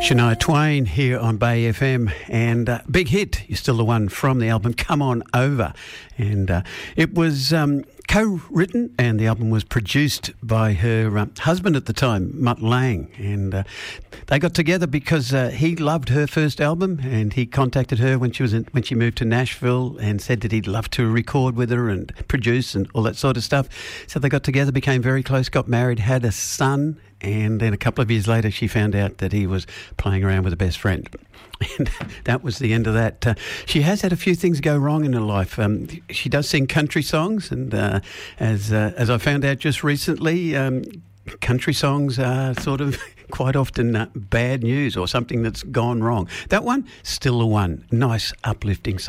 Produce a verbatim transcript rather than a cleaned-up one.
Shania Twain here on Bay F M, and uh, big hit, You're Still the One, from the album Come On Over. And uh, it was um, co-written, and the album was produced by her uh, husband at the time, Mutt Lange. And uh, they got together because uh, he loved her first album, and he contacted her when she was in, when she moved to Nashville and said that he'd love to record with her and produce and all that sort of stuff. So they got together, became very close, got married, had a son. And then a couple of years later, she found out that he was playing around with a best friend. And that was the end of that. Uh, she has had a few things go wrong in her life. Um, she does sing country songs. And uh, as uh, as I found out just recently, um, country songs are sort of quite often uh, bad news or something that's gone wrong. That one, Still the One. Nice, uplifting song.